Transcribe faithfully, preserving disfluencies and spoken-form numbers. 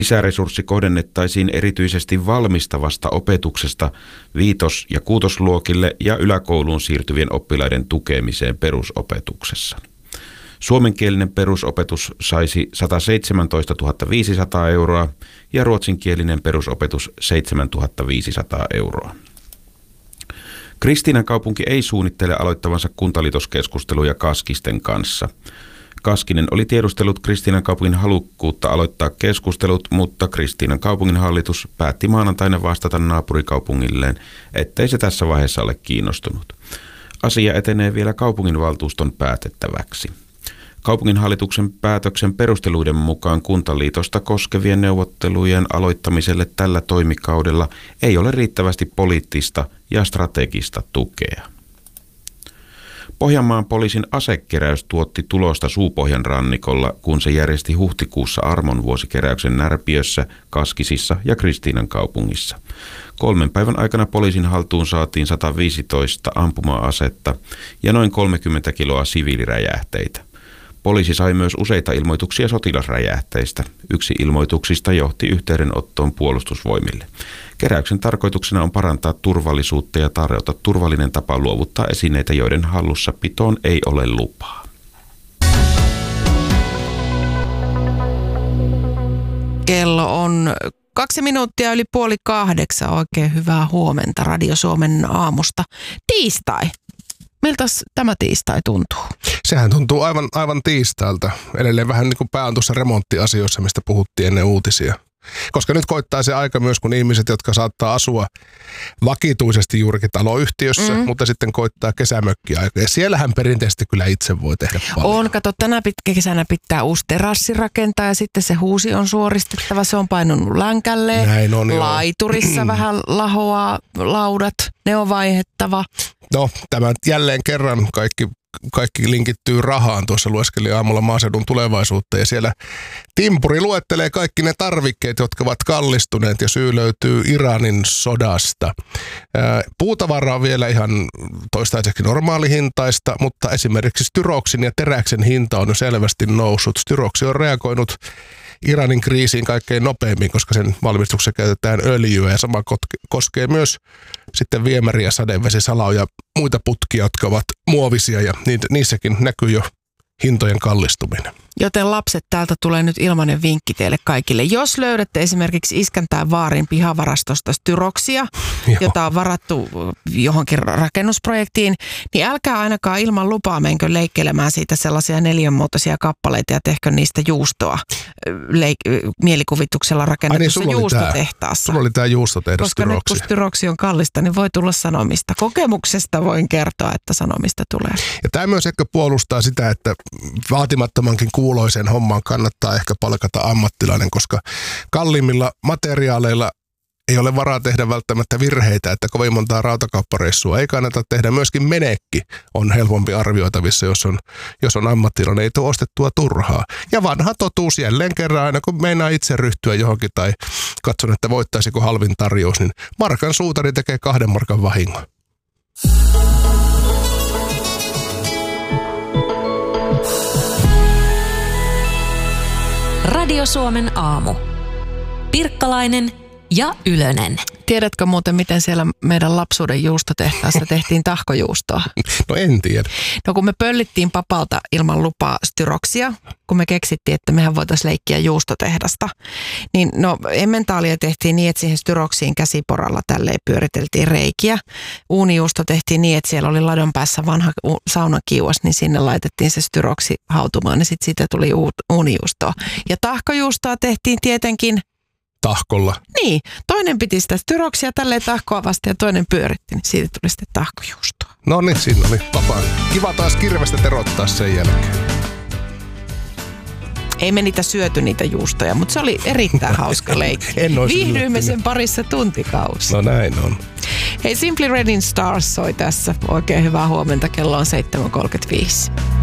Lisäresurssi kohdennettaisiin erityisesti valmistavasta opetuksesta viitos- ja kuutosluokille ja yläkouluun siirtyvien oppilaiden tukemiseen perusopetuksessa. Suomenkielinen perusopetus saisi sata seitsemäntoistatuhatta viisisataa euroa ja ruotsinkielinen perusopetus seitsemäntuhatta viisisataa euroa. Kristiinankaupunki ei suunnittele aloittavansa kuntaliitoskeskusteluja Kaskisten kanssa. Kaskinen oli tiedustellut Kristiinankaupungin halukkuutta aloittaa keskustelut, mutta Kristiinankaupungin hallitus päätti maanantaina vastata naapurikaupungilleen, ettei se tässä vaiheessa ole kiinnostunut. Asia etenee vielä kaupunginvaltuuston päätettäväksi. Kaupunginhallituksen päätöksen perusteluiden mukaan kuntaliitosta koskevien neuvottelujen aloittamiselle tällä toimikaudella ei ole riittävästi poliittista ja strategista tukea. Pohjanmaan poliisin asekeräys tuotti tulosta Suupohjan rannikolla, kun se järjesti huhtikuussa Armon vuosikeräyksen Närpiössä, Kaskisissa ja Kristiinankaupungissa. Kolmen päivän aikana poliisin haltuun saatiin sata viisitoista ampuma-asetta ja noin kolmekymmentä kiloa siviiliräjähteitä. Poliisi sai myös useita ilmoituksia sotilasräjähteistä. Yksi ilmoituksista johti yhteydenottoon puolustusvoimille. Keräyksen tarkoituksena on parantaa turvallisuutta ja tarjota turvallinen tapa luovuttaa esineitä, joiden hallussapitoon ei ole lupaa. Kello on kaksi minuuttia yli puoli kahdeksan. Oikein hyvää huomenta Radio Suomen aamusta. Tiistai. Miltäs tämä tiistai tuntuu? Sehän tuntuu aivan, aivan tiistailta. Edelleen vähän niin kuin pää on tuossa remonttiasioissa, mistä puhuttiin ennen uutisia. Koska nyt koittaa se aika myös, kun ihmiset, jotka saattaa asua vakituisesti juurikin taloyhtiössä, mm. mutta sitten koittaa kesämökkiaika. Ja siellähän perinteisesti kyllä itse voi tehdä paljon. On, kato, tänä pitkä kesänä pitää uusi terassi rakentaa ja sitten se huusi on suoristettava. Se on painunut länkälle. Näin on, laiturissa vähän lahoaa laudat. Ne on vaihettava. No, tämä jälleen kerran kaikki, kaikki linkittyy rahaan. Tuossa lueskelin aamulla maaseudun tulevaisuutta ja siellä Timpuri luettelee kaikki ne tarvikkeet, jotka ovat kallistuneet ja syy löytyy Iranin sodasta. Puutavara on vielä ihan toistaiseksi normaalihintaista, mutta esimerkiksi styroksin ja teräksen hinta on jo selvästi noussut. Styroksi on reagoinut Iranin kriisiin kaikkein nopeimmin, koska sen valmistuksessa käytetään öljyä ja sama koskee myös sitten viemäriä, sadevesisaloja ja muita putkia, jotka ovat muovisia ja niissäkin näkyy jo hintojen kallistuminen. Joten lapset, täältä tulee nyt ilmainen vinkki teille kaikille. Jos löydätte esimerkiksi Iskän tai Vaarin pihavarastosta styroksia, jota on varattu johonkin rakennusprojektiin, niin älkää ainakaan ilman lupaa menkö leikkelemään siitä sellaisia neliönmuotoisia kappaleita ja tehkö niistä juustoa leik- mielikuvituksella rakennetussa Ai niin, juustotehtaassa. Sulla oli tämä juustotehdas Koska styroksi. nyt kun styroksi on kallista, niin voi tulla sanomista. Kokemuksesta voin kertoa, että sanomista tulee. Ja tämä myös ehkä puolustaa sitä, että vaatimattomankin kuuloisen hommaan kannattaa ehkä palkata ammattilainen, koska kalliimmilla materiaaleilla ei ole varaa tehdä välttämättä virheitä, että kovin montaa rautakauppareissua ei kannata tehdä. Myöskin menekki on helpompi arvioitavissa, jos on, jos on ammattilainen, ei tule ostettua turhaa. Ja vanha totuus jälleen kerran, aina kun meinaa itse ryhtyä johonkin tai katson, että voittaisiko halvin tarjous, niin markan suutari tekee kahden markan vahingon. Radio Suomen aamu. Pirkkalainen ja Ylönen. Tiedätkö muuten, miten siellä meidän lapsuuden juustotehtaassa tehtiin tahkojuustoa? No en tiedä. No kun me pöllittiin papalta ilman lupaa styroksia, kun me keksittiin, että mehän voitaisiin leikkiä juustotehdasta, niin no emmentaalia tehtiin niin, että siihen styroksiin käsiporalla tälleen pyöriteltiin reikiä. Uunijuusto tehtiin niin, että siellä oli ladon päässä vanha saunakiuas, niin sinne laitettiin se styroksi hautumaan ja sitten siitä tuli uunijuustoa. Ja tahkojuustoa tehtiin tietenkin tahkolla. Niin, toinen piti sitä styroksia tälleen tahkoa vasta ja toinen pyöritti, niin siitä tuli sitten tahkojuustoa. No niin, siinä oli vapaa. Kiva taas kirvestä terottaa sen jälkeen. Ei me niitä syöty niitä juustoja, mutta se oli erittäin hauska leikki. Viihdyimme sen parissa tuntikausi. No näin on. Hei, Simply Redin Stars soi tässä. Oikein hyvää huomenta, kello on seitsemän kolmekymmentäviisi.